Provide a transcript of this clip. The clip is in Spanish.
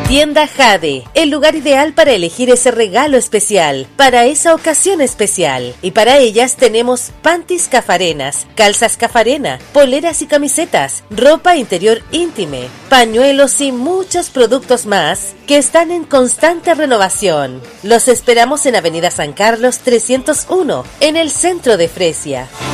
Tienda Jade, el lugar ideal para elegir ese regalo especial, para esa ocasión especial. Y para ellas tenemos panties cafarenas, calzas cafarena, poleras y camisetas, ropa interior íntime, pañuelos y muchos productos más que están en constante renovación. Los esperamos en Avenida San Carlos 301, en el centro de Fresia.